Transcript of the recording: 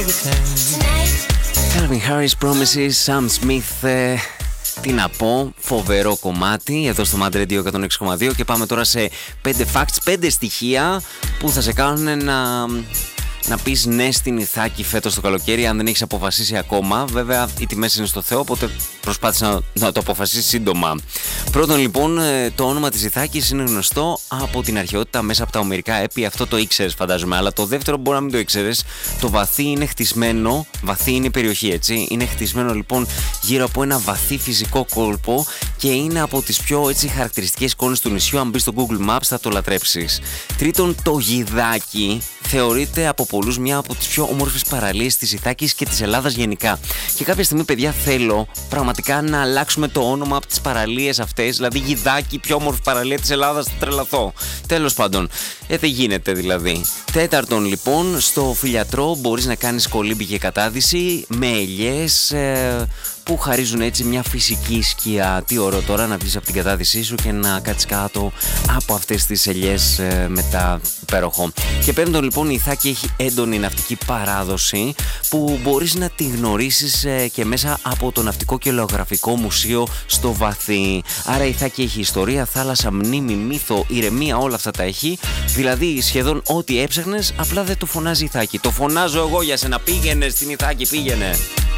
Calvin Harris Promises, Sam Smith. Τι να πω, φοβερό κομμάτι εδώ στο Mad Radio 106,2 και πάμε τώρα σε 5 facts, 5 στοιχεία που θα σε κάνουν να πεις ναι στην Ιθάκη φέτος το καλοκαίρι, αν δεν έχεις αποφασίσει ακόμα. Βέβαια οι τιμές είναι στο Θεό, οπότε προσπάθησα να το αποφασίσεις σύντομα. Πρώτον λοιπόν, το όνομα της Ιθάκης είναι γνωστό από την αρχαιότητα μέσα από τα ομηρικά έπι. Αυτό το ήξερες φαντάζομαι, αλλά το δεύτερο μπορεί να μην το ήξερες. Το βαθύ είναι χτισμένο, βαθύ είναι η περιοχή έτσι, είναι χτισμένο λοιπόν γύρω από ένα βαθύ φυσικό κόλπο και είναι από τις πιο έτσι χαρακτηριστικές εικόνες του νησιού. Αν μπεις στο Google Maps θα το λατρέψεις. Τρίτον, το Γιδάκι θεωρείται από πολλούς μια από τις πιο όμορφες παραλίες της Ιθάκης και της Ελλάδας γενικά. Και κάποια στιγμή, παιδιά, θέλω πραγματικά να αλλάξουμε το όνομα από τις παραλίες αυτές. Δηλαδή, Γιδάκι, πιο όμορφη παραλία της Ελλάδας, θα τρελαθώ. Τέλος πάντων, δεν γίνεται δηλαδή. Τέταρτον, λοιπόν, στο Φιλιατρό μπορείς να κάνεις κολύμπη και κατάδυση με ελιές που χαρίζουν έτσι μια φυσική σκιά. Τι ωραίο τώρα να βγεις από την κατάδυσή σου και να κάτσεις κάτω από αυτές τις ελιές μετά υπέροχο. Και πέμπτον λοιπόν, η Ιθάκη έχει έντονη ναυτική παράδοση που μπορείς να τη γνωρίσεις και μέσα από το Ναυτικό και Λεωγραφικό Μουσείο στο Βαθύ. Άρα η Ιθάκη έχει ιστορία, θάλασσα, μνήμη, μύθο, ηρεμία, όλα αυτά τα έχει. Δηλαδή σχεδόν ό,τι έψαχνες, απλά δεν το φωνάζει η Ιθάκη. Το φωνάζω εγώ για σένα, πήγαινε στην Ιθάκη, πήγαινε.